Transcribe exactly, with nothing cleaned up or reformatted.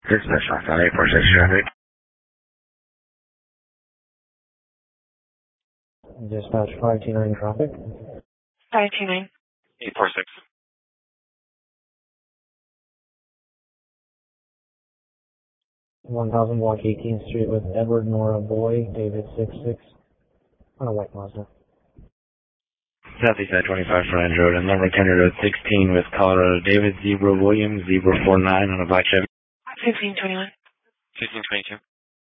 Dispatch on eight four six traffic. Dispatch five two nine traffic. five two nine. eight four six. one thousand block eighteenth Street with Edward Nora Boy, David six six, on a white Mazda. Southeast I twenty-five Frontage Road and number County Road sixteen with Colorado David Zebra Williams Zebra four nine on a black Chevy. fifteen twenty-one. fifteen twenty-two.